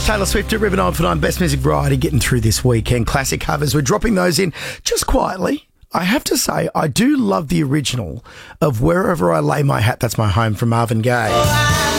Taylor Swift at River 9 for 9, Best Music Variety, getting through this weekend. Classic covers, we're dropping those in just quietly. I have to say, I do love the original of Wherever I Lay My Hat, That's My Home from Marvin Gaye.